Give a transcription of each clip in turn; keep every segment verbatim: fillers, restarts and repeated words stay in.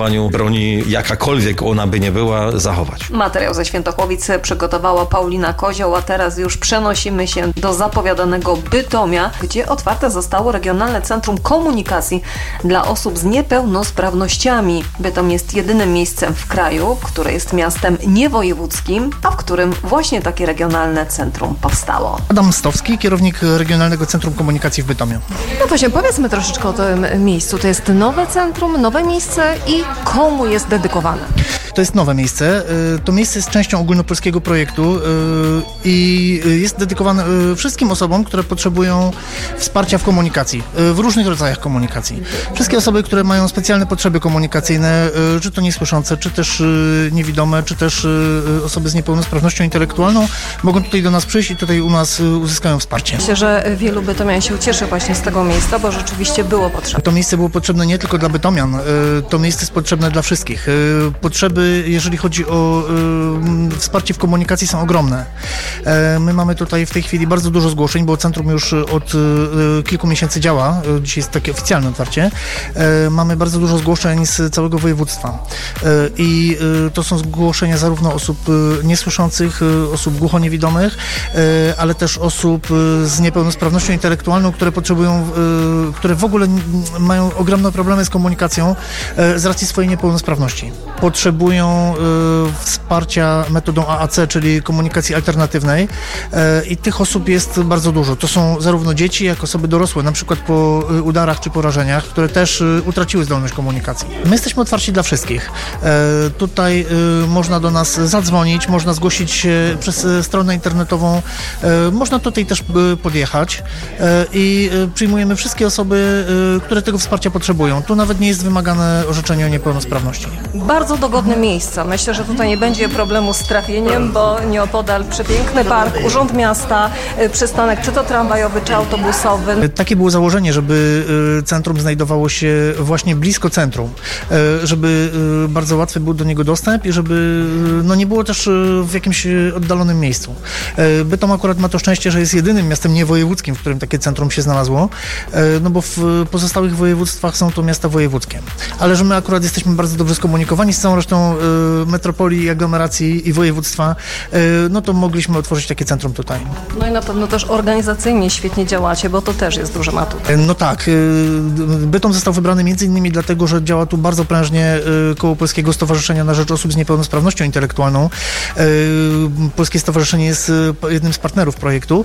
broni, jakakolwiek ona by nie była, zachować. Materiał ze Świętochłowic przygotowała Paulina Kozioł, a teraz już przenosimy się do zapowiadanego Bytomia, gdzie otwarte zostało Regionalne Centrum Komunikacji dla osób z niepełnosprawnościami. Bytom jest jedynym miejscem w kraju, które jest miastem niewojewódzkim, a w którym właśnie takie regionalne centrum powstało. Adam Stowski, kierownik Regionalnego Centrum Komunikacji w Bytomiu. No właśnie, powiedzmy troszeczkę o tym miejscu. To jest nowe centrum, nowe miejsce i komu jest dedykowane? To jest nowe miejsce. To miejsce jest częścią ogólnopolskiego projektu i jest dedykowane wszystkim osobom, które potrzebują wsparcia w komunikacji, w różnych rodzajach komunikacji. Wszystkie osoby, które mają specjalne potrzeby komunikacyjne, czy to niesłyszące, czy też niewidome, czy też osoby z niepełnosprawnością intelektualną, mogą tutaj do nas przyjść i tutaj u nas uzyskają wsparcie. Myślę, że wielu bytomian się cieszy właśnie z tego miejsca, bo rzeczywiście było potrzebne. To miejsce było potrzebne nie tylko dla bytomian, to miejsce jest potrzebne dla wszystkich. Potrzeby, jeżeli chodzi o wsparcie w komunikacji, są ogromne. My mamy tutaj w tej chwili bardzo dużo zgłoszeń, bo centrum już od kilku miesięcy działa. Dzisiaj jest takie oficjalne otwarcie. Mamy bardzo dużo zgłoszeń z całego województwa. I to są zgłoszenia zarówno osób niesłyszących, osób głuchoniewidomych, ale też osób z niepełnosprawnością intelektualną, które potrzebują, które w ogóle mają ogromne problemy z komunikacją z racji swojej niepełnosprawności. Potrzebują wsparcia metodą A A C, czyli komunikacji alternatywnej, i tych osób jest bardzo dużo. To są zarówno dzieci, jak i osoby dorosłe, na przykład po udarach czy porażeniach, które też utraciły zdolność komunikacji. My jesteśmy otwarci dla wszystkich. Tutaj można do nas zadzwonić, można zgłosić się przez stronę internetową, można tutaj też podjechać i przyjmujemy wszystkie osoby, które tego wsparcia potrzebują. Tu nawet nie jest wymagane orzeczenie o niepełnosprawności. Bardzo dogodne miejsca. Myślę, że tutaj nie będzie problemu z trafieniem, bo nieopodal przepiękny park, urząd miasta, przystanek czy to tramwajowy, czy autobusowy. Takie było założenie, żeby centrum znajdowało się właśnie blisko centrum, żeby bardzo łatwy był do niego dostęp i żeby no, nie było też w jakimś oddalonym miejscu. Bytom akurat ma to szczęście, że jest jedynym miastem niewojewódzkim, w którym takie centrum się znalazło, no bo w pozostałych województwach są to miasta wojewódzkie. Ale że my akurat jesteśmy bardzo dobrze skomunikowani z całą resztą metropolii, aglomeracji i województwa, no to mogliśmy otworzyć takie centrum tutaj. No i na pewno też organizacyjnie świetnie działacie, bo to też jest duży atut. No tak. Bytom został wybrany między innymi dlatego, że działa tu bardzo prężnie koło Polskiego Stowarzyszenia na rzecz Osób z Niepełnosprawnością Intelektualną. Polskie Stowarzyszenie jest jednym z partnerów projektu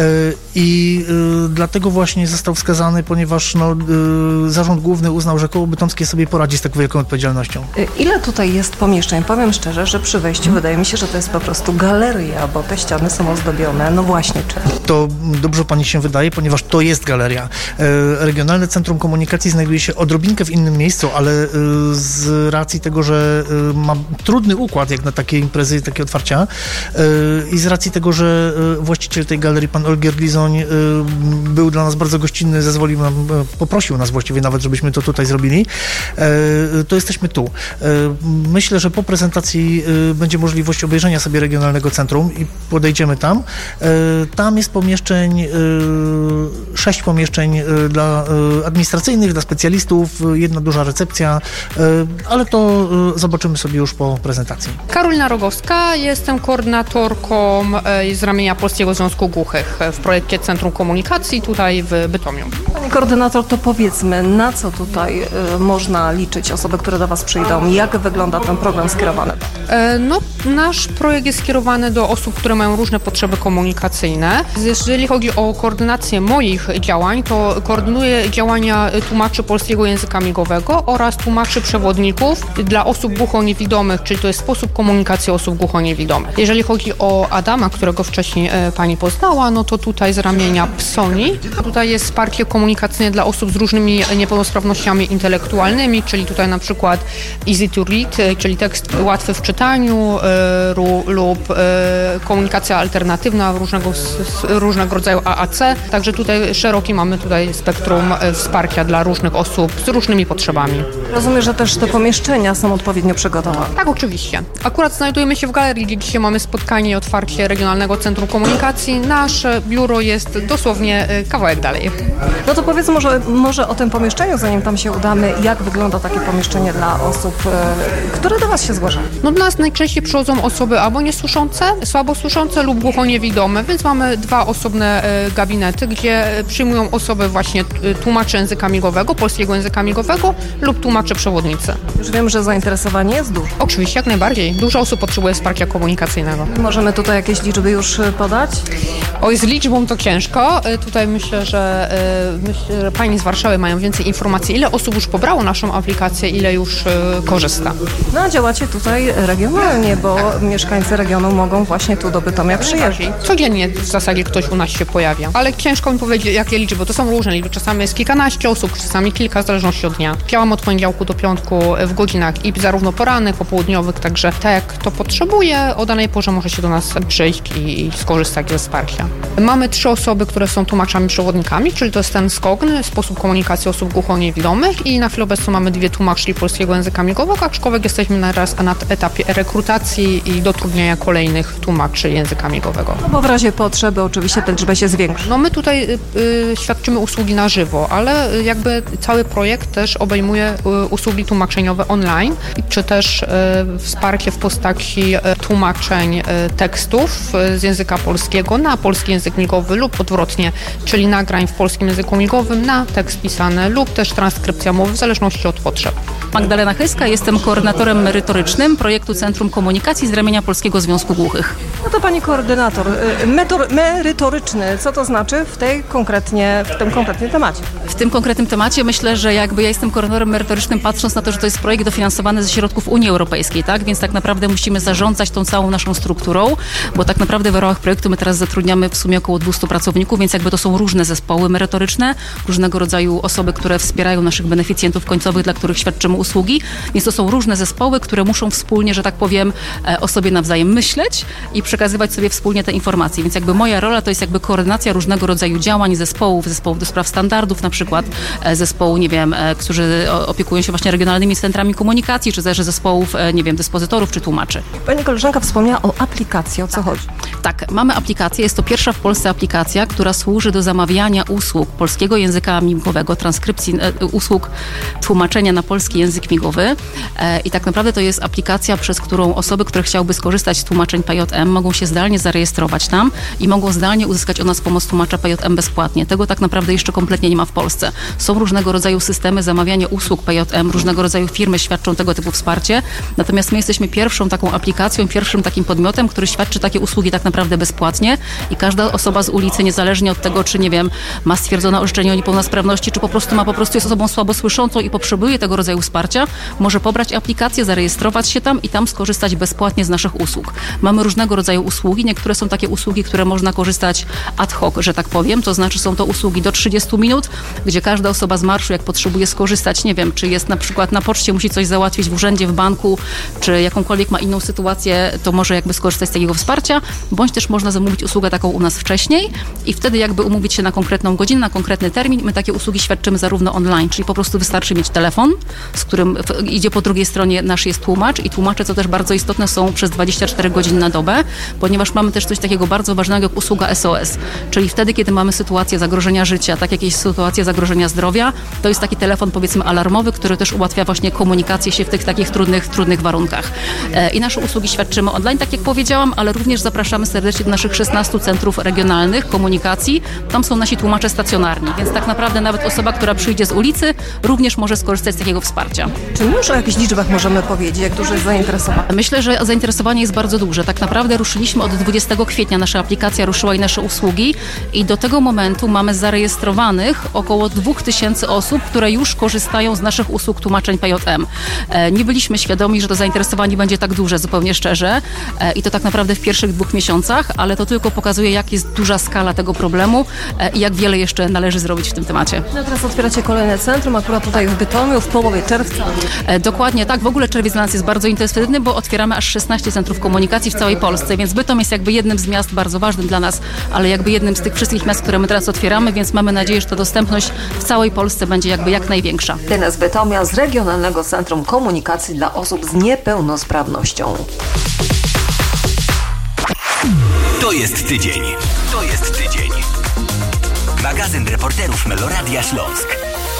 i dlatego właśnie został wskazany, ponieważ no, Zarząd Główny uznał, że koło bytomskie sobie poradzi z tak wielką odpowiedzialnością. Ile tutaj jest pomieszczeń? Powiem szczerze, że przy wejściu hmm. wydaje mi się, że to jest po prostu galeria, bo te ściany są ozdobione. No właśnie, czym? To dobrze pani się wydaje, ponieważ to jest galeria. Regionalne Centrum Komunikacji znajduje się odrobinkę w innym miejscu, ale z racji tego, że ma trudny układ jak na takie imprezy, takie otwarcia i z racji tego, że właściciel tej galerii, pan Olgier Glizoń, był dla nas bardzo gościnny, zezwolił nam, poprosił nas właściwie nawet, żebyśmy to tutaj zrobili, to jesteśmy tu. Myślę, że po prezentacji będzie możliwość obejrzenia sobie Regionalnego Centrum i podejdziemy tam. Tam jest pomieszczeń, sześć pomieszczeń dla administracyjnych, dla specjalistów, jedna duża recepcja, ale to zobaczymy sobie już po prezentacji. Karolina Rogowska, jestem koordynatorką z ramienia Polskiego Związku Głuchych w projekcie Centrum Komunikacji tutaj w Bytomiu. Pani koordynator, to powiedzmy, na co tutaj można liczyć osoby, które do Was przyjdą? Jak wygląda ten program skierowany? No, nasz projekt jest skierowany do osób, które mają różne potrzeby komunikacyjne. Jeżeli chodzi o koordynację moich działań, to koordynuję działania tłumaczy polskiego języka migowego oraz tłumaczy przewodników dla osób głuchoniewidomych, czyli to jest sposób komunikacji osób głuchoniewidomych. Jeżeli chodzi o Adama, którego wcześniej pani poznała, no to tutaj z ramienia Psoni. Tutaj jest wsparcie komunikacyjne dla osób z różnymi niepełnosprawnościami intelektualnymi, czyli tutaj na przykład Easy to Read, czyli tekst łatwy w czytaniu y, lub y, komunikacja alternatywna różnego, różnego rodzaju A A C. Także tutaj szeroki mamy tutaj spektrum wsparcia dla różnych osób z różnymi potrzebami. Rozumiem, że też te pomieszczenia są odpowiednio przygotowane. Tak, oczywiście. Akurat znajdujemy się w galerii, gdzie dzisiaj mamy spotkanie i otwarcie Regionalnego Centrum Komunikacji. Nasze biuro jest dosłownie kawałek dalej. No to powiedz może, może o tym pomieszczeniu, zanim tam się udamy, jak wygląda takie pomieszczenie dla osób, które do Was się zgłaszają? No do nas najczęściej przychodzą osoby albo niesłyszące, słabosłyszące lub głuchoniewidome, więc mamy dwa osobne gabinety, gdzie przyjmują osoby właśnie tłumaczy języka migowego, polskiego języka migowego lub tłumaczy przewodnicy. Już wiem, że zainteresowanie jest duże. Oczywiście, jak najbardziej. Dużo osób potrzebuje wsparcia komunikacyjnego. Możemy tutaj jakieś liczby już podać? Oj, z liczbą to ciężko. Tutaj myślę, że myślę, że pani z Warszawy mają więcej informacji, ile osób już pobrało naszą aplikację, ile już korzysta. No a działacie tutaj regionalnie, bo tak. Mieszkańcy regionu mogą właśnie tu do Bytomia przyjeżdżać. Codziennie w zasadzie ktoś u nas się pojawia, ale ciężko mi powiedzieć, jakie liczby, bo to są różne liczby. Czasami jest kilkanaście osób, czasami kilka, w zależności od dnia. Działam od poniedziałku do piątku w godzinach i zarówno porannych, popołudniowych, także tak jak kto potrzebuje, o danej porze może się do nas przyjść i, i skorzystać ze wsparcia. Mamy trzy osoby, które są tłumaczami przewodnikami, czyli to jest ten SKOGN, sposób komunikacji osób głuchoniewidomych, i na chwilę obecną mamy dwie tłumaczki polskiego języka migowego, aczkolwiek jesteśmy teraz na etapie rekrutacji i dotrudniania kolejnych tłumaczy języka migowego. No bo w razie potrzeby oczywiście ta liczba się zwiększy. No my tutaj y, y, świadczymy usługi na żywo, ale y, jakby cały projekt też obejmuje y, usługi tłumaczeniowe online, czy też y, wsparcie w postaci y, tłumaczeń y, tekstów y, z języka polskiego na polski język migowy lub odwrotnie, czyli nagrań w polskim języku migowym na tekst pisany lub też transkrypcja mowy w zależności od potrzeb. Magdalena Chyska, jestem koordynatorem merytorycznym projektu Centrum Komunikacji z ramienia Polskiego Związku Głuchych. No to pani koordynator, metor, merytoryczny, co to znaczy w tej konkretnie, w tym konkretnym temacie? W tym konkretnym temacie myślę, że jakby ja jestem koordynatorem merytorycznym, patrząc na to, że to jest projekt dofinansowany ze środków Unii Europejskiej, tak? Więc tak naprawdę musimy zarządzać tą całą naszą strukturą, bo tak naprawdę w ramach projektu my teraz zatrudniamy w sumie około dwieście pracowników, więc jakby to są różne zespoły merytoryczne, różnego rodzaju osoby, które wspierają naszych beneficjentów końcowych, dla których świadczymy usługi, więc to są różne zespoły, które muszą wspólnie, że tak powiem, o sobie nawzajem myśleć i przekazywać sobie wspólnie te informacje, więc jakby moja rola to jest jakby koordynacja różnego rodzaju działań, zespołów, zespołów do spraw standardów, na przykład zespołu, nie wiem, którzy opiekują się właśnie regionalnymi centrami komunikacji, czy też zespołów, nie wiem, dyspozytorów, czy tłumaczy. Pani koleżanka wspomniała o aplikacji, o co chodzi? Tak, mamy aplikację, jest to pierwsza w Polsce aplikacja, która służy do zamawiania usług polskiego języka migowego, transkrypcji e, usług tłumaczenia na polski język migowy e, i tak naprawdę to jest aplikacja, przez którą osoby, które chciałyby skorzystać z tłumaczeń P J M, mogą się zdalnie zarejestrować tam i mogą zdalnie uzyskać od nas pomoc tłumacza P J M bezpłatnie. Tego tak naprawdę jeszcze kompletnie nie ma w Polsce. Są różnego rodzaju systemy zamawiania usług P J M, różnego rodzaju firmy świadczą tego typu wsparcie, natomiast my jesteśmy pierwszą taką aplikacją, pierwszym takim podmiotem, który świadczy takie usługi tak naprawdę bezpłatnie i każda osoba z ulicy, niezależnie od tego, czy nie wiem, ma stwierdzone orzeczenie o niepełnosprawności, czy po prostu ma po prostu jest osobą słabosłyszącą i potrzebuje tego rodzaju wsparcia, może pobrać aplikację, zarejestrować się tam i tam skorzystać bezpłatnie z naszych usług. Mamy różnego rodzaju usługi, niektóre są takie usługi, które można korzystać ad hoc, że tak powiem, to znaczy są to usługi do trzydziestu minut, gdzie każda osoba z marszu, jak potrzebuje skorzystać, nie wiem, czy jest na przykład na poczcie, musi coś załatwić w urzędzie, w banku, czy jakąkolwiek ma inną sytuację, to może jakby skorzystać z takiego wsparcia, bądź też można zamówić usługę taką u nas wcześniej i wtedy jakby umówić się na konkretną godzinę, na konkretny termin. My takie usługi świadczymy zarówno online, czyli po prostu wystarczy mieć telefon, z którym idzie po drugiej stronie nasz jest tłumacz i tłumacze, co też bardzo istotne, są przez dwadzieścia cztery godziny na dobę, ponieważ mamy też coś takiego bardzo ważnego jak usługa S O S, czyli wtedy, kiedy mamy sytuację zagrożenia życia, tak jakieś sytuacje zagrożenia zdrowia, to jest taki telefon, powiedzmy, alarmowy, który też ułatwia właśnie komunikację się w tych takich trudnych, trudnych warunkach. I nasze usługi świadczymy online, tak jak powiedziałam, ale również zapraszamy serdecznie do naszych szesnastu centrów regionalnych komunikacji. Tam są nasi tłumacze stacjonarni, więc tak naprawdę nawet osoba, która przyjdzie z ulicy, również może skorzystać z takiego wsparcia. Czy my już o jakichś liczbach możemy powiedzieć, jak duże jest zainteresowanie? Myślę, że zainteresowanie jest bardzo duże. Tak naprawdę ruszyliśmy od dwudziestego kwietnia, nasza aplikacja ruszyła i nasze usługi i do tego momentu mamy zarejestrowanych około dwóch tysięcy osób, które już korzystają z naszych usług tłumaczeń P J M. Nie byliśmy świadomi, że to zainteresowanie będzie tak duże, zupełnie szczerze, i to tak naprawdę w pierwszych dwóch miesiącach miesiącach, ale to tylko pokazuje, jak jest duża skala tego problemu i jak wiele jeszcze należy zrobić w tym temacie. No teraz otwieracie kolejne centrum, akurat tutaj w Bytomiu, w połowie czerwca. Dokładnie tak. W ogóle czerwiec dla nas jest bardzo intensywny, bo otwieramy aż szesnaście centrów komunikacji w całej Polsce, więc Bytom jest jakby jednym z miast bardzo ważnym dla nas, ale jakby jednym z tych wszystkich miast, które my teraz otwieramy, więc mamy nadzieję, że ta dostępność w całej Polsce będzie jakby jak największa. Tyle z Bytomia, z Regionalnego Centrum Komunikacji dla Osób z Niepełnosprawnością. To jest tydzień. To jest tydzień. Magazyn reporterów Meloradia Śląsk.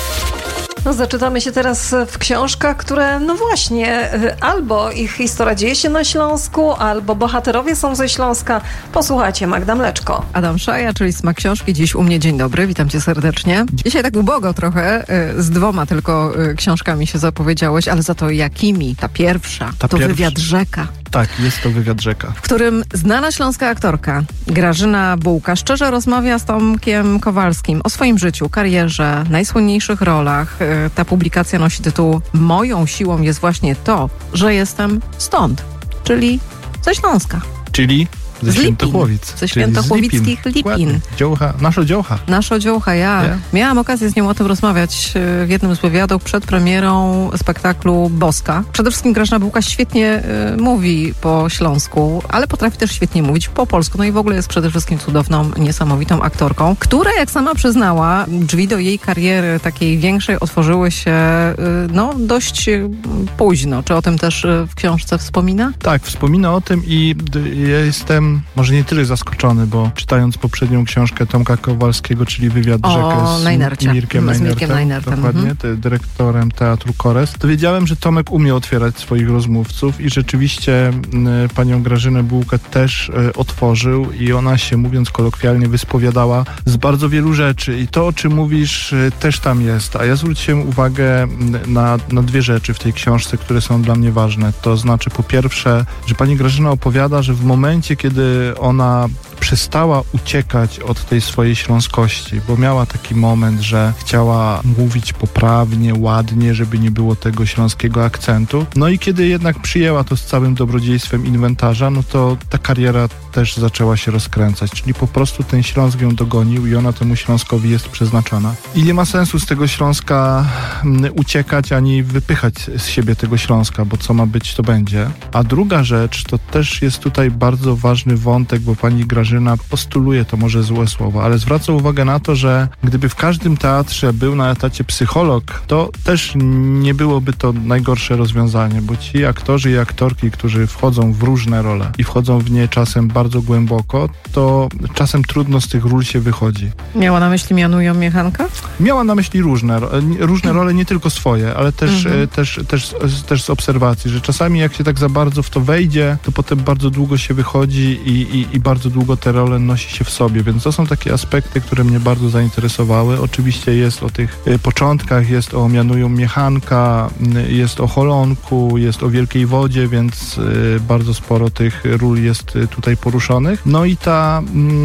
No, zaczytamy się teraz w książkach, które, no właśnie, albo ich historia dzieje się na Śląsku, albo bohaterowie są ze Śląska. Posłuchajcie, Magda Mleczko. Adam Szaja, czyli Smak Książki. Dziś u mnie. Dzień dobry, witam cię serdecznie. Dzisiaj tak ubogo trochę, z dwoma tylko książkami się zapowiedziałeś, ale za to jakimi? Ta pierwsza, Ta to pierwsza. Wywiad Rzeka. Tak, jest to Wywiad Rzeka. W którym znana śląska aktorka Grażyna Bułka szczerze rozmawia z Tomkiem Kowalskim o swoim życiu, karierze, najsłynniejszych rolach. Ta publikacja nosi tytuł Moją siłą jest właśnie to, że jestem stąd, czyli ze Śląska. Czyli ze Z Lipin. Świętochłowic. Ze czyli świętochłowickich z Lipin. Dziołcha, nasza dziołcha. Nasza dziołcha, ja Nie? miałam okazję z nią o tym rozmawiać w jednym z wywiadów przed premierą spektaklu Boska. Przede wszystkim Grażyna Bułka świetnie y, mówi po śląsku, ale potrafi też świetnie mówić po polsku. No i w ogóle jest przede wszystkim cudowną, niesamowitą aktorką, która, jak sama przyznała, drzwi do jej kariery takiej większej otworzyły się y, no dość y, późno. Czy o tym też y, w książce wspomina? Tak, wspomina o tym i d- ja jestem może nie tyle zaskoczony, bo czytając poprzednią książkę Tomka Kowalskiego, czyli Wywiad O, Rzekę z Najnercie. Mirkiem Z Najnertem, Mirkiem Najnertem, dokładnie, mhm. ty, dyrektorem Teatru Kores, to wiedziałem, że Tomek umie otwierać swoich rozmówców i rzeczywiście y, panią Grażynę Bułkę też y, otworzył i ona się, mówiąc kolokwialnie, wyspowiadała z bardzo wielu rzeczy i to, o czym mówisz, y, też tam jest. A ja zwróciłem uwagę y, na, na dwie rzeczy w tej książce, które są dla mnie ważne. To znaczy, po pierwsze, że pani Grażyna opowiada, że w momencie, kiedy ona przestała uciekać od tej swojej śląskości, bo miała taki moment, że chciała mówić poprawnie, ładnie, żeby nie było tego śląskiego akcentu. No i kiedy jednak przyjęła to z całym dobrodziejstwem inwentarza, no to ta kariera też zaczęła się rozkręcać, czyli po prostu ten Śląsk ją dogonił i ona temu Śląskowi jest przeznaczona. I nie ma sensu z tego Śląska uciekać, ani wypychać z siebie tego Śląska, bo co ma być, to będzie. A druga rzecz, to też jest tutaj bardzo ważny wątek, bo pani Grażyna postuluje, to może złe słowo, ale zwraca uwagę na to, że gdyby w każdym teatrze był na etacie psycholog, to też nie byłoby to najgorsze rozwiązanie, bo ci aktorzy i aktorki, którzy wchodzą w różne role i wchodzą w nie czasem bardzo głęboko, to czasem trudno z tych ról się wychodzi. Miała na myśli Mianują Miechanka? Miała na myśli różne, różne role, nie tylko swoje, ale też, Mhm. też, też, też z obserwacji, że czasami jak się tak za bardzo w to wejdzie, to potem bardzo długo się wychodzi i, i, i bardzo długo te role nosi się w sobie, więc to są takie aspekty, które mnie bardzo zainteresowały. Oczywiście jest o tych y, początkach, jest o Mianują Miechanka, y, jest o Holonku, jest o Wielkiej Wodzie, więc y, bardzo sporo tych ról jest y, tutaj poruszonych. No i ta,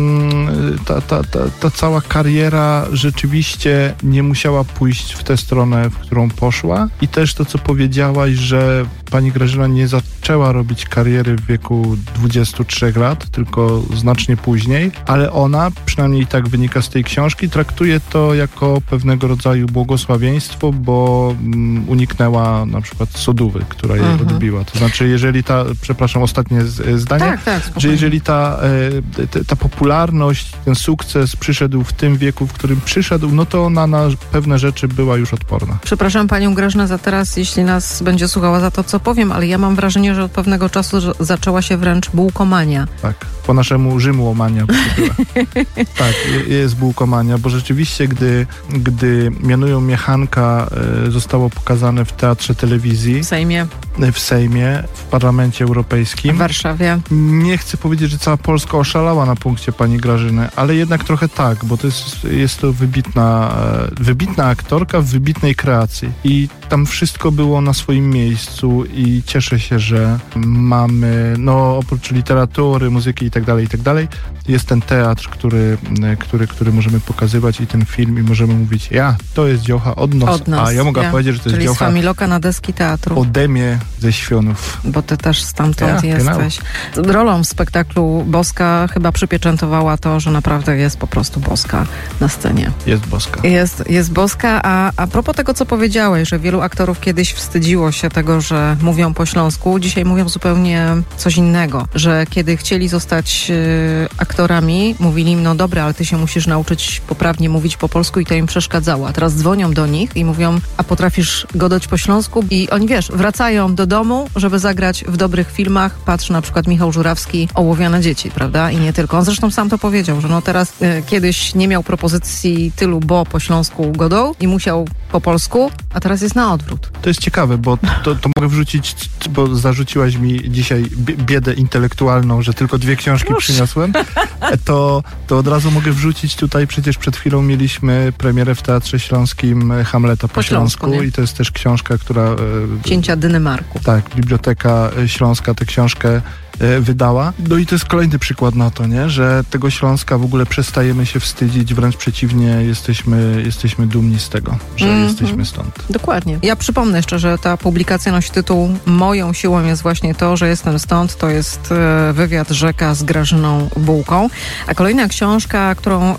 mm, ta, ta, ta, ta cała kariera rzeczywiście nie musiała pójść w tę stronę, w którą poszła i też to, co powiedziałaś, że pani Grażyna nie zaczęła robić kariery w wieku dwudziestu trzech lat, tylko znacznie później, ale ona, przynajmniej tak wynika z tej książki, traktuje to jako pewnego rodzaju błogosławieństwo, bo um, uniknęła na przykład sodówy, która jej Mhm. odbiła. To znaczy, jeżeli ta, przepraszam, ostatnie z, zdanie, Tak, tak, spokojnie. że jeżeli ta, e, ta, ta popularność, ten sukces przyszedł w tym wieku, w którym przyszedł, no to ona na pewne rzeczy była już odporna. Przepraszam panią Grażynę za teraz, jeśli nas będzie słuchała za to, co powiem, ale ja mam wrażenie, że od pewnego czasu że zaczęła się wręcz bułkomania. Tak, po naszemu Rzymłomania by to była. Tak, je- jest bułkomania, bo rzeczywiście, gdy, gdy Mianują Miechanka e, zostało pokazane w Teatrze Telewizji, W Sejmie, e, w Sejmie, w Parlamencie w Europejskim, Warszawie. nie chcę powiedzieć, że cała Polska oszalała na punkcie pani Grażyny, ale jednak trochę tak, bo to jest, jest to wybitna, e, wybitna aktorka w wybitnej kreacji i tam wszystko było na swoim miejscu i cieszę się, że mamy, no oprócz literatury, muzyki i tak dalej, i tak dalej, jest ten teatr, który, e, który, który możemy pokazywać i ten film i możemy mówić, ja, to jest dziołcha od nas, Od nas. a ja mogę ja. powiedzieć, że to jest Czyli z dziołcha Familoka na deski teatru. ode mnie ze Świąów. Bo ty też stamtąd Ja, genau. jesteś. Rolą w spektaklu Boska chyba przypieczętowała to, że naprawdę jest po prostu boska na scenie. Jest boska. Jest, jest boska, a a propos tego, co powiedziałeś, że wielu aktorów kiedyś wstydziło się tego, że mówią po śląsku, dzisiaj mówią zupełnie coś innego, że kiedy chcieli zostać y, aktorami, mówili im, no dobra, ale ty się musisz nauczyć poprawnie mówić po polsku i to im przeszkadzało. A teraz dzwonią do nich i mówią, a potrafisz godać po śląsku? I oni, wiesz, wracają do domu, żeby zagrać w dobrych filmach. Patrz na przykład Michał Żurawski, Ołowiane dzieci, prawda? I nie tylko. On zresztą sam to powiedział, że no teraz y, kiedyś nie miał propozycji tylu, bo po śląsku godą i musiał po polsku, a teraz jest na odwrót. To jest ciekawe, bo to, to mogę wrzucić, bo zarzuciłaś mi dzisiaj biedę intelektualną, że tylko dwie książki Proszę. przyniosłem, to, to od razu mogę wrzucić tutaj, przecież przed chwilą mieliśmy premierę w Teatrze Śląskim Hamleta po, po Śląsku, Śląsku i to jest też książka, która... Cięcia Dynemarku. Tak, Biblioteka Śląska tę książkę wydała. No i to jest kolejny przykład na to, nie? Że tego Śląska w ogóle przestajemy się wstydzić, wręcz przeciwnie, jesteśmy, jesteśmy dumni z tego, że mm-hmm. jesteśmy stąd. Dokładnie. Ja przypomnę jeszcze, że ta publikacja nosi tytuł Moją siłą jest właśnie to, że jestem stąd. To jest wywiad Rzeka z Grażyną Bułką. A kolejna książka, którą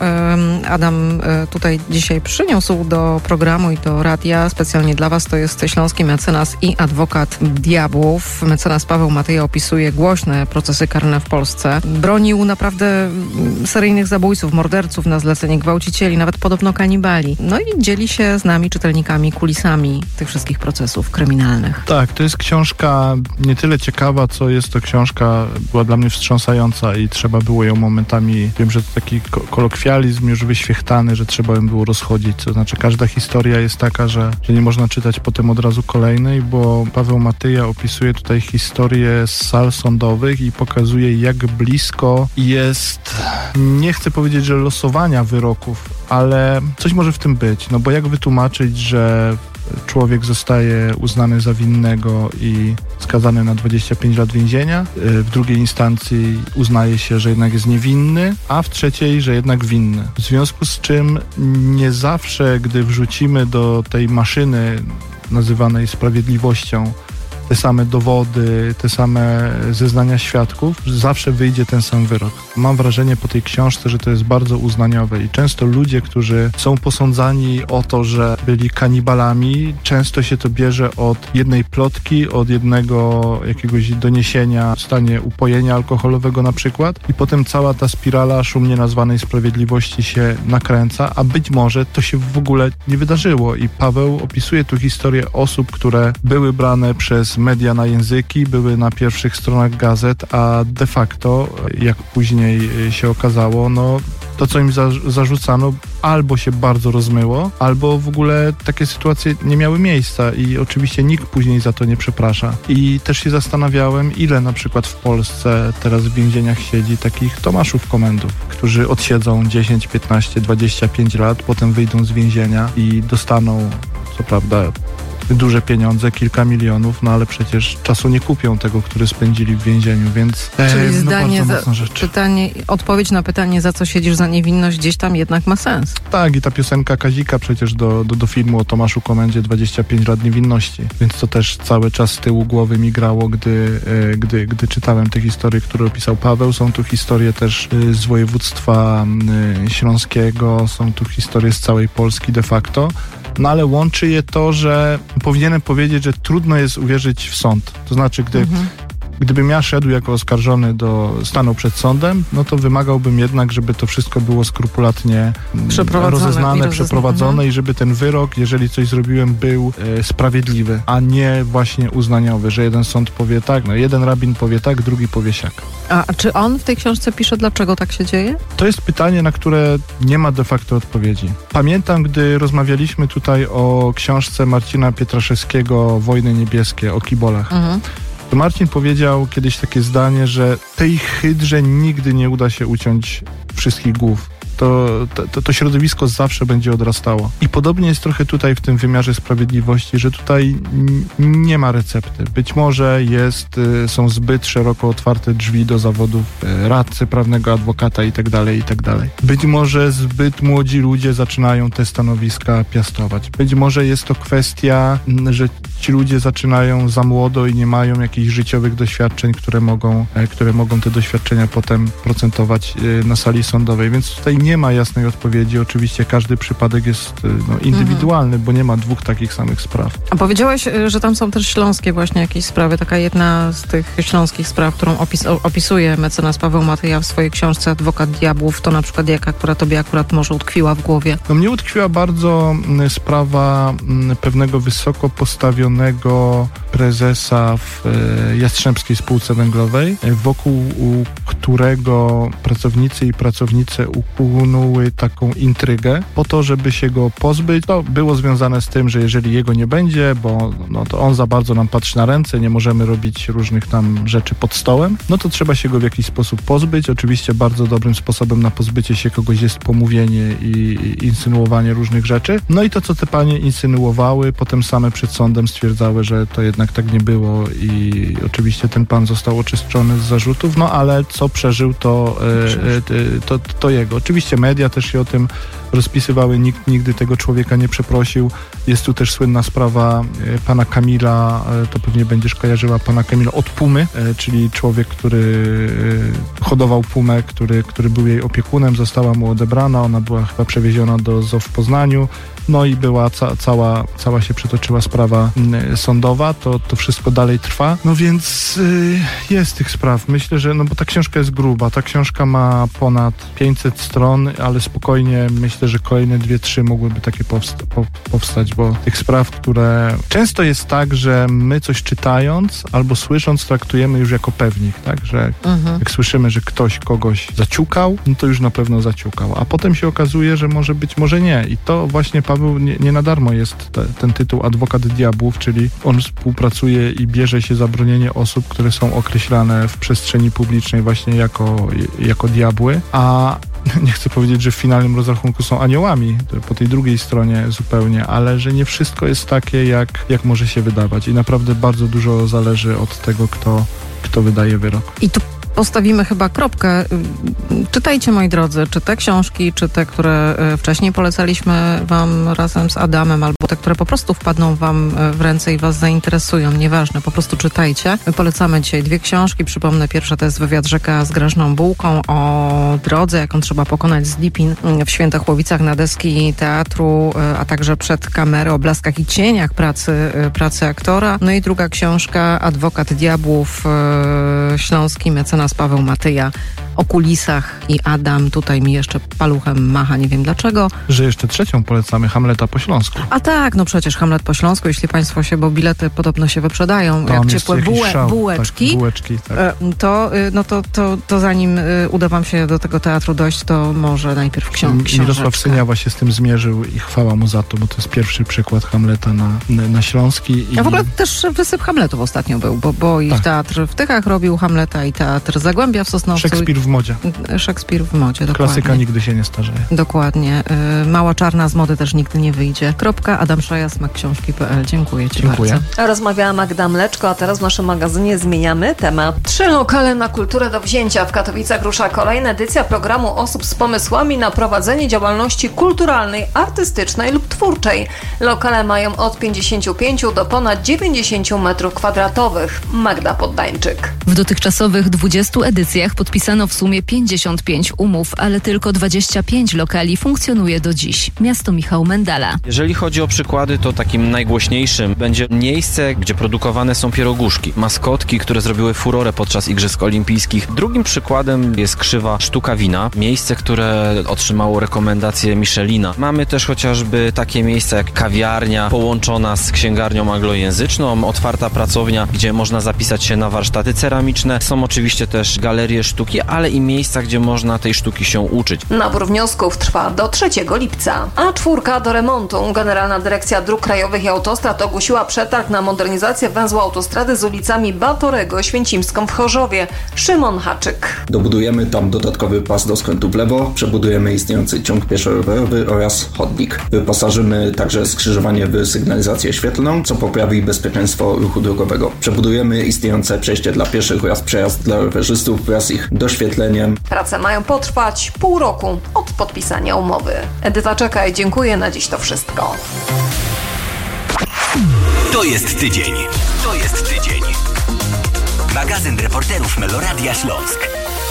Adam tutaj dzisiaj przyniósł do programu i do radia specjalnie dla was, to jest Śląski mecenas i adwokat diabłów. Mecenas Paweł Matyja opisuje głośne procesy karne w Polsce. Bronił naprawdę seryjnych zabójców, morderców na zlecenie, gwałcicieli, nawet podobno kanibali. No i dzieli się z nami, czytelnikami, kulisami tych wszystkich procesów kryminalnych. Tak, to jest książka nie tyle ciekawa, co jest to książka, była dla mnie wstrząsająca i trzeba było ją momentami, wiem, że to taki ko- kolokwializm już wyświechtany, że trzeba ją było rozchodzić. To znaczy każda historia jest taka, że, że nie można czytać potem od razu kolejnej, bo Paweł Matyja opisuje tutaj historię z sal sądowych i pokazuje, jak blisko jest, nie chcę powiedzieć, że losowania wyroków, ale coś może w tym być, no bo jak wytłumaczyć, że człowiek zostaje uznany za winnego i skazany na dwadzieścia pięć lat więzienia, w drugiej instancji uznaje się, że jednak jest niewinny, a w trzeciej, że jednak winny. W związku z czym nie zawsze, gdy wrzucimy do tej maszyny nazywanej sprawiedliwością te same dowody, te same zeznania świadków, zawsze wyjdzie ten sam wyrok. Mam wrażenie po tej książce, że to jest bardzo uznaniowe i często ludzie, którzy są posądzani o to, że byli kanibalami, często się to bierze od jednej plotki, od jednego jakiegoś doniesienia w stanie upojenia alkoholowego na przykład i potem cała ta spirala szumnie nazwanej sprawiedliwości się nakręca, a być może to się w ogóle nie wydarzyło i Paweł opisuje tu historię osób, które były brane przez media na języki, były na pierwszych stronach gazet, a de facto, jak później się okazało, no to, co im za, zarzucano, albo się bardzo rozmyło, albo w ogóle takie sytuacje nie miały miejsca i oczywiście nikt później za to nie przeprasza. I też się zastanawiałem, ile na przykład w Polsce teraz w więzieniach siedzi takich Tomaszów komendów, którzy odsiedzą dziesięć, piętnaście, dwadzieścia pięć lat, potem wyjdą z więzienia i dostaną, co prawda, duże pieniądze, kilka milionów, no ale przecież czasu nie kupią tego, który spędzili w więzieniu, więc Czyli e, zdanie, no za, pytanie, odpowiedź na pytanie, za co siedzisz za niewinność, gdzieś tam jednak ma sens. Tak, i ta piosenka Kazika przecież do, do, do filmu o Tomaszu Komendzie dwadzieścia pięć lat niewinności, więc to też cały czas z tyłu głowy mi grało, gdy, e, gdy, gdy czytałem te historie, które opisał Paweł. Są tu historie też e, z województwa e, śląskiego, są tu historie z całej Polski de facto. No ale łączy je to, że powinienem powiedzieć, że trudno jest uwierzyć w sąd. To znaczy, gdy, mhm. gdybym ja szedł jako oskarżony, do, stanął przed sądem, no to wymagałbym jednak, żeby to wszystko było skrupulatnie rozeznane, przeprowadzone mhm. i żeby ten wyrok, jeżeli coś zrobiłem, był e, sprawiedliwy, a nie właśnie uznaniowy, że jeden sąd powie tak, no jeden rabin powie tak, drugi powie siak. A, a czy on w tej książce pisze, dlaczego tak się dzieje? To jest pytanie, na które nie ma de facto odpowiedzi. Pamiętam, gdy rozmawialiśmy tutaj o książce Marcina Pietraszewskiego Wojny niebieskie, o kibolach. Mhm. To Marcin powiedział kiedyś takie zdanie, że tej hydrze nigdy nie uda się uciąć wszystkich głów. To, to, to środowisko zawsze będzie odrastało. I podobnie jest trochę tutaj w tym wymiarze sprawiedliwości, że tutaj nie ma recepty. Być może jest, są zbyt szeroko otwarte drzwi do zawodów radcy prawnego, adwokata itd., itd. Być może zbyt młodzi ludzie zaczynają te stanowiska piastować. Być może jest to kwestia, że ci ludzie zaczynają za młodo i nie mają jakichś życiowych doświadczeń, które mogą, które mogą te doświadczenia potem procentować na sali sądowej. Więc tutaj nie ma jasnej odpowiedzi. Oczywiście każdy przypadek jest no, indywidualny, mhm. bo nie ma dwóch takich samych spraw. A powiedziałeś, że tam są też śląskie właśnie jakieś sprawy. Taka jedna z tych śląskich spraw, którą opis, opisuje mecenas Paweł Matyja w swojej książce Adwokat Diabłów, to na przykład jaka, która tobie akurat może utkwiła w głowie? No mnie utkwiła bardzo sprawa pewnego wysoko postawionego prezesa w Jastrzębskiej Spółce Węglowej, wokół którego pracownicy i pracownice upłynęły taką intrygę po to, żeby się go pozbyć. To było związane z tym, że jeżeli jego nie będzie, bo no, to on za bardzo nam patrzy na ręce, nie możemy robić różnych tam rzeczy pod stołem, no to trzeba się go w jakiś sposób pozbyć. Oczywiście bardzo dobrym sposobem na pozbycie się kogoś jest pomówienie i, i insynuowanie różnych rzeczy. No i to, co te panie insynuowały, potem same przed sądem stwierdzały, że to jednak tak nie było i oczywiście ten pan został oczyszczony z zarzutów, no ale co przeżył, to, e, to, to jego. Oczywiście media też się o tym rozpisywały, nikt nigdy tego człowieka nie przeprosił. Jest tu też słynna sprawa e, pana Kamila, e, to pewnie będziesz kojarzyła, pana Kamila od Pumy, e, czyli człowiek, który e, hodował Pumę, który, który był jej opiekunem, została mu odebrana, ona była chyba przewieziona do zoo w Poznaniu. No i była ca- cała, cała się przetoczyła sprawa y, sądowa, to, to wszystko dalej trwa. No więc y, jest tych spraw. Myślę, że, no bo ta książka jest gruba, ta książka ma ponad pięćset stron, ale spokojnie myślę, że kolejne dwie, trzy mogłyby takie powst- po- powstać, bo tych spraw, które... Często jest tak, że my coś czytając albo słysząc traktujemy już jako pewnik, tak? Że mhm. jak słyszymy, że ktoś kogoś zaciukał, no to już na pewno zaciukał, a potem się okazuje, że może być, może nie. I to właśnie Paweł nie, nie na darmo jest te, ten tytuł Adwokat Diabłów, czyli on współpracuje i bierze się za bronienie osób, które są określane w przestrzeni publicznej właśnie jako, jako diabły, a nie chcę powiedzieć, że w finalnym rozrachunku są aniołami, po tej drugiej stronie zupełnie, ale że nie wszystko jest takie, jak, jak może się wydawać i naprawdę bardzo dużo zależy od tego, kto, kto wydaje wyrok. I tu postawimy chyba kropkę. Czytajcie, moi drodzy, czy te książki, czy te, które wcześniej polecaliśmy wam razem z Adamem, albo te, które po prostu wpadną wam w ręce i was zainteresują, nieważne, po prostu czytajcie. My polecamy dzisiaj dwie książki. Przypomnę, pierwsza to jest Wywiad Rzeka z Grażną Bułką o drodze, jaką trzeba pokonać z Lipin w Świętochłowicach na deski teatru, a także przed kamerę o blaskach i cieniach pracy, pracy aktora. No i druga książka, Adwokat Diabłów, śląski mecenas Paweł Matyja o kulisach i Adam tutaj mi jeszcze paluchem macha, nie wiem dlaczego. Że jeszcze trzecią polecamy, Hamleta po śląsku. A tak, no przecież Hamlet po śląsku, jeśli państwo się, bo bilety podobno się wyprzedają, Tam jak ciepłe bułe, bułeczki, tak, bułeczki tak. to, no to, to, to zanim uda wam się do tego teatru dojść, to może najpierw książ- książeczkę. Mirosław Syniawa się z tym zmierzył i chwała mu za to, bo to jest pierwszy przykład Hamleta na, na Śląski. I... A w ogóle też wysyp Hamletów ostatnio był, bo, bo i tak. Teatr w Tychach robił Hamleta i teatr Zagłębia w Sosnowcu. Szekspir w modzie. Szekspir w modzie, dokładnie. Klasyka nigdy się nie starzeje. Dokładnie. Mała czarna z mody też nigdy nie wyjdzie. Kropka. Adam Szaja, smak książki kropka p l. Dziękuję ci Dziękuję. bardzo. Rozmawiała Magda Mleczko, a teraz w naszym magazynie zmieniamy temat. Trzy lokale na kulturę do wzięcia. W Katowicach rusza kolejna edycja programu osób z pomysłami na prowadzenie działalności kulturalnej, artystycznej lub twórczej. Lokale mają od pięćdziesięciu pięciu do ponad dziewięćdziesięciu metrów kwadratowych. Magda Poddańczyk. W dotychczasowych dwudziestu edycjach podpisano w sumie pięćdziesiąt pięć umów, ale tylko dwadzieścia pięć lokali funkcjonuje do dziś. Miasto Michał Mendala. Jeżeli chodzi o przykłady, to takim najgłośniejszym będzie miejsce, gdzie produkowane są pieroguszki, maskotki, które zrobiły furorę podczas Igrzysk Olimpijskich. Drugim przykładem jest Krzywa Sztuka Wina, miejsce, które otrzymało rekomendację Michelina. Mamy też chociażby takie miejsca jak kawiarnia połączona z księgarnią anglojęzyczną, otwarta pracownia, gdzie można zapisać się na warsztaty ceramiczne. Są oczywiście też galerie sztuki, ale i miejsca, gdzie można tej sztuki się uczyć. Nabór wniosków trwa do trzeciego lipca. A czwórka do remontu. Generalna Dyrekcja Dróg Krajowych i Autostrad ogłosiła przetarg na modernizację węzła autostrady z ulicami Batorego, Święcimską w Chorzowie. Szymon Haczyk. Dobudujemy tam dodatkowy pas do skrętu w lewo, przebudujemy istniejący ciąg pieszo-rowerowy oraz chodnik. Wyposażymy także skrzyżowanie w sygnalizację świetlną, co poprawi bezpieczeństwo ruchu drogowego. Przebudujemy istniejące przejście dla pieszych oraz przejazd dla rowerzystów wraz z ich doświetleniem. Prace mają potrwać pół roku od podpisania umowy. Edyta Czekaj, dziękuję. Na dziś to wszystko. To jest tydzień. To jest tydzień. Magazyn reporterów Meloradia Śląsk.